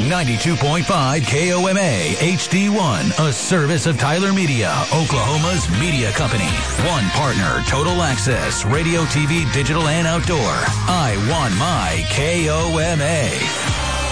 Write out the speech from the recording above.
92.5 KOMA HD1, a service of Tyler Media, Oklahoma's media company. One partner, Total Access, radio, TV, digital, and outdoor. I want my KOMA.